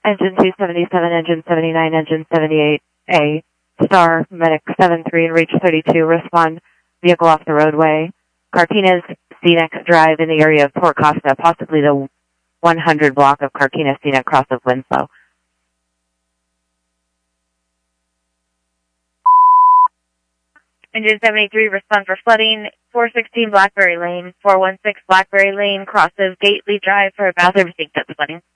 Engine 277, Engine 79, Engine 78A, Star, Medic 73 and Reach 32, respond, vehicle off the roadway. Carquinez Scenic Drive in the area of Port Costa, possibly the 100 block of Carquinez Scenic cross of Winslow. Engine 73, respond for flooding, 416 Blackberry Lane, 416 Blackberry Lane, cross of Gately Drive for bathroom sink that's flooding.